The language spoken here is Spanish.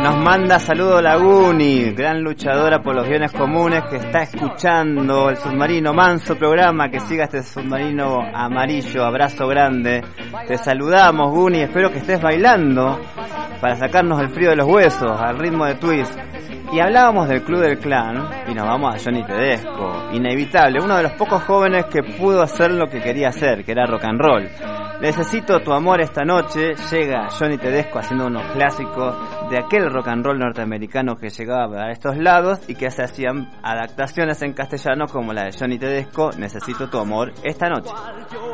Nos manda saludo Laguni, gran luchadora por los bienes comunes que está escuchando el Submarino Manso programa, que siga este submarino amarillo, abrazo grande. Te saludamos, Guni, espero que estés bailando para sacarnos el frío de los huesos al ritmo de Twist. Y hablábamos del Club del Clan y nos vamos a Johnny Tedesco, inevitable, uno de los pocos jóvenes que pudo hacer lo que quería hacer, que era rock and roll. Necesito tu amor esta noche, llega Johnny Tedesco haciendo unos clásicos de aquel rock and roll norteamericano que llegaba a estos lados y que se hacían adaptaciones en castellano como la de Johnny Tedesco, Necesito tu amor esta noche.